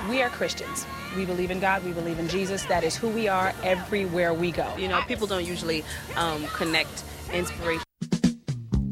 We are Christians. We believe in God. We believe in Jesus. That is who we are everywhere we go. You know, people don't usually connect inspiration